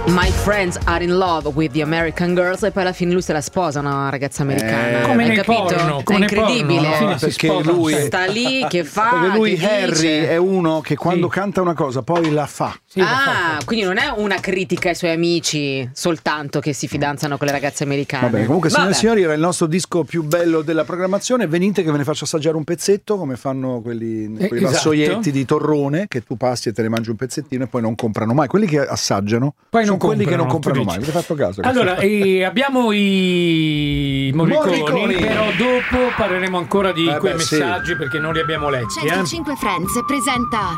My friends are in love with the American girls, e poi alla fine lui se la sposa una ragazza americana. Come hai nei capito? porno, È come nei incredibile. porno, no? Perché lui sta lì che fa. Perché lui che Harry dice. è uno che quando canta una cosa poi la fa. Sì, Quindi non è una critica ai suoi amici soltanto che si fidanzano con le ragazze americane. Va bene, comunque signore e Vabbè. signori, era il nostro disco più bello della programmazione. Venite che ve ne faccio assaggiare un pezzetto, come fanno quei esatto. vassoietti di torrone che tu passi e te ne mangi un pezzettino e poi non comprano mai. Quelli che assaggiano Poi sono non quelli che non comprano, comprano mai. Avete fatto caso? Allora, abbiamo i Morriconi, Morriconi. però dopo parleremo ancora di quei beh, sì. messaggi perché non li abbiamo letti. 105 Friends presenta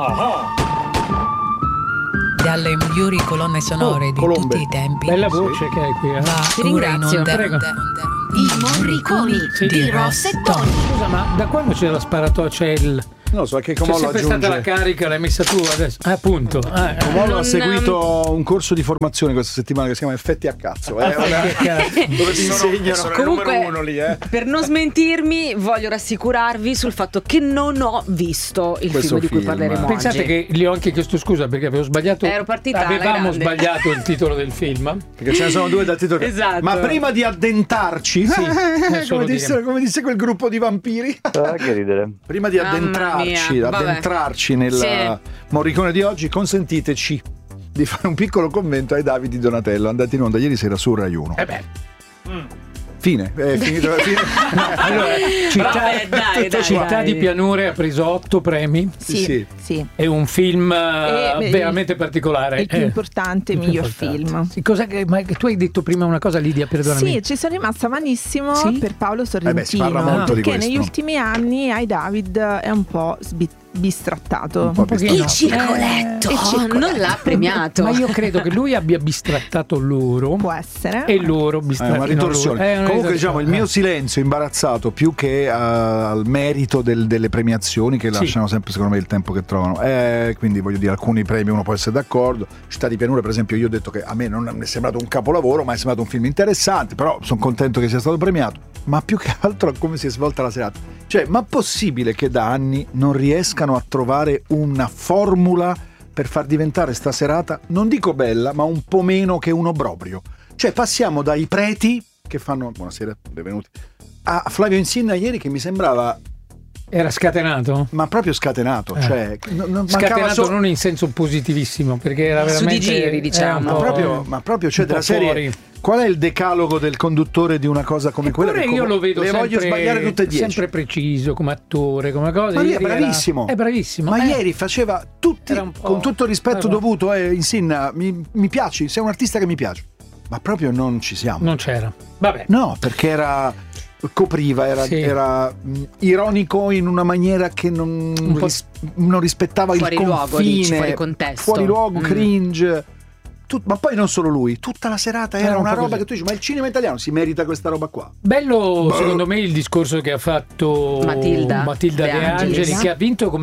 Dalle migliori colonne sonore di colombe. tutti i tempi. Bella voce che hai qui. Va Ti ora in ringrazio. onda Prego. I Morriconi di Ross e Tony. Scusa, ma da quando c'è la sparatoria? C'è il. Non lo so, che C'è Comollo sempre stata la aggiunge. carica, l'hai messa tu adesso. Appunto. Comollo ha Non- seguito un corso di formazione questa settimana che si chiama Effetti a cazzo. Dove ti insegnano. Comunque, per non smentirmi, voglio rassicurarvi sul fatto che non ho visto il Questo film di cui film. parleremo Pensate oggi. che gli ho anche chiesto scusa perché avevo sbagliato. Ero partita alla Avevamo grande. sbagliato il titolo del film. Perché ce ne sono due dal titolo. Esatto. Ma prima di addentarci, solo come disse quel gruppo di vampiri, Che ridere. prima di Mamma addentrarci, mia, vabbè. nella Sì. Morricone di oggi, consentiteci di fare un piccolo commento ai Davide Donatello, andati in onda ieri sera su Rai 1. Fine, è finito. Allora, Vabbè, dai. Città di Pianure ha preso 8 premi. Sì. È un film beh, veramente particolare. il più importante, il più miglior importante. film. Sì, ma tu hai detto prima una cosa, Lidia, perdonami. Sì, ci sono rimasta malissimo Sì? per Paolo beh, si Sorrentino, parla molto di perché questo. negli ultimi anni ai David è un po' bistrattato. Un po' pochino. Il circoletto, il circoletto. non l'ha premiato. Ma io credo che lui abbia bistrattato loro Può essere. e loro È bistrattino una ritorsione. lui. È una Comunque, ritorsione. diciamo, il mio silenzio imbarazzato più che al merito delle premiazioni che Sì. lasciano sempre, secondo me, il tempo che trovano. Quindi voglio dire, alcuni premi uno può essere d'accordo. Città di Pianura, per esempio, io ho detto che a me non è sembrato un capolavoro, ma è sembrato un film interessante. Però sono contento che sia stato premiato. Ma più che altro a come si è svolta la serata. Cioè, ma possibile che da anni non riescano a trovare una formula per far diventare sta serata, non dico bella, ma un po' meno che un obbrobrio? Cioè, passiamo dai preti che fanno buonasera, benvenuti, a Flavio Insinna ieri che mi sembrava Era scatenato? ma proprio scatenato, cioè non mancava Scatenato non in senso positivissimo, perché era Su di veramente giri, diciamo. ma proprio cioè un po' della serie fuori. qual è il decalogo del conduttore di una cosa come quella? Eppure Che io lo vedo le sempre, voglio sbagliare tutte e 10. sempre preciso come attore, come cosa. Ma lui è Ieri bravissimo. È bravissimo. Ma ieri faceva tutti, Era un po'- con tutto il rispetto Eh, dovuto, Insinna, mi piaci, sei un artista che mi piace. Ma proprio non ci siamo. Non c'era. Vabbè. No, perché copriva, era ironico in una maniera che non rispettava Fuori il luogo, confine, dici, fuori contesto. fuori luogo, Mm. cringe. Ma poi non solo lui, tutta la serata era Era un una po' roba così. che tu dici, ma il cinema italiano si merita questa roba qua? Bello secondo me il discorso che ha fatto Matilda De Angelis, che ha vinto come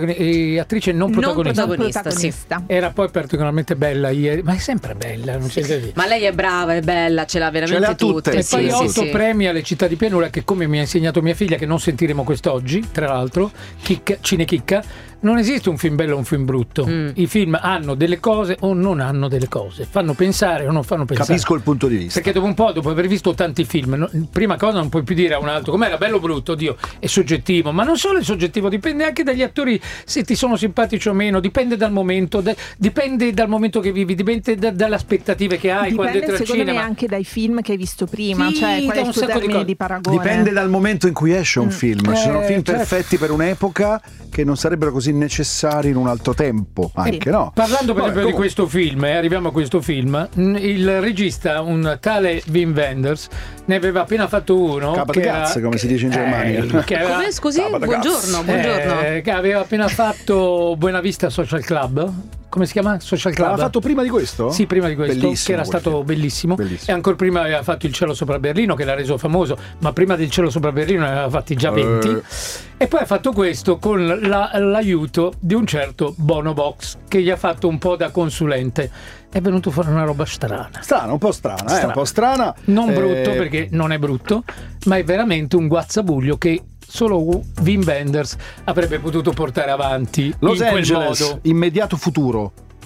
attrice non protagonista. protagonista. Era poi particolarmente bella ieri, ma è sempre bella, non c'è da dire. Ma lei è brava, è bella, ce l'ha veramente Ce le ha tutte. tutte. E sì, poi sì, 8 sì. premi alle Città di Pianura, che come mi ha insegnato mia figlia, che non sentiremo quest'oggi, tra l'altro, Cinechicca, non esiste un film bello o un film brutto. I film hanno delle cose o non hanno delle cose, fanno pensare o non fanno pensare. Capisco il punto di vista. Perché dopo un po', dopo aver visto tanti film, prima cosa non puoi più dire a un altro com'era, bello o brutto, oddio, è soggettivo, ma non solo è soggettivo, dipende anche dagli attori, se ti sono simpatici o meno, dipende dal momento, dipende dal momento che vivi, dipende dalle aspettative che hai quando Dipende entri al secondo me cinema. anche dai film che hai visto prima, Sì, cioè qual da è un il tuo sacco di termine cose. di paragone. Dipende dal momento in cui esce un film. Ci sono film certo. perfetti per un'epoca che non sarebbero così necessari in un altro tempo, anche no? Parlando per esempio di comunque- questo film, arriviamo a questo film, il regista, un tale Wim Wenders, ne aveva appena fatto uno Capa di cazzo, come si dice in Germania. che aveva- Come, scusi? Sabato Buongiorno, buongiorno. che aveva appena fatto Buena Vista Social Club. Come si chiama? Social Club? L'aveva fatto prima di questo? Sì, prima di questo, Bellissimo che era quel stato film. bellissimo. Bellissimo. E ancora prima aveva fatto Il cielo sopra Berlino, che l'ha reso famoso, ma prima del cielo sopra Berlino ne aveva fatti già 20. E poi ha fatto questo con l'aiuto di un certo Bono Box, che gli ha fatto un po' da consulente. È venuto fuori una roba strana. Strana, un po' strana, un po' strana. Non brutto, perché non è brutto, ma è veramente un guazzabuglio che solo Wim Wenders avrebbe potuto portare avanti Los in quel Angeles, modo. immediato futuro.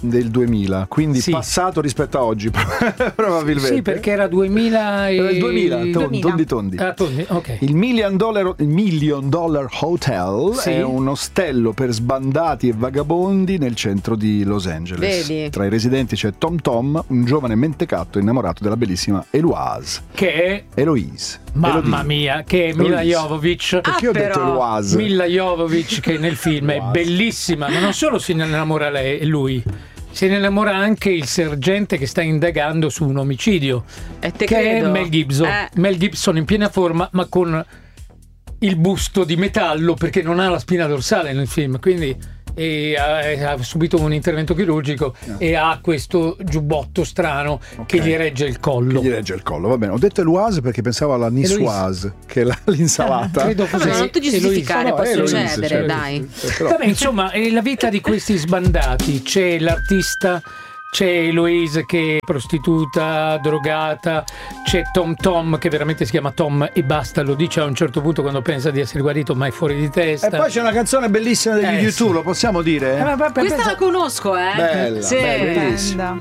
del 2000, quindi Sì. passato rispetto a oggi probabilmente. Sì, perché era 2000 Era il 2000, tondi. Ah, tondi, ok. Il Million Dollar Hotel Sì. è un ostello per sbandati e vagabondi nel centro di Los Angeles. Vedi? Tra i residenti c'è Tom, un giovane mentecatto innamorato della bellissima Che è, Eloise. mamma mia, che è Mila Eloise. Jovovich. Perché ho detto però. Eloise? Mila Jovovich che nel film è Wow. bellissima, ma non solo si innamora lui, se ne innamora anche il sergente che sta indagando su un omicidio, E te che credo. è Mel Gibson. Mel Gibson in piena forma, ma con il busto di metallo perché non ha la spina dorsale nel film, quindi ha subito un intervento chirurgico e ha questo giubbotto strano che gli regge il collo. Che gli regge il collo, va bene. Ho detto Eloise perché pensavo alla niçoise, che è l'insalata. Credo fosse Vabbè, non ti giustificare, No, può Eloise, succedere, cioè, dai. però- Vabbè, insomma, è la vita di questi sbandati. C'è l'artista, c'è Eloise che è prostituta, drogata, c'è Tom che veramente si chiama Tom e basta, lo dice a un certo punto quando pensa di essere guarito, ma è fuori di testa. E poi c'è una canzone bellissima degli U2, sì. lo possiamo dire? Questa la conosco, Bella, Sì. bella, bellissima.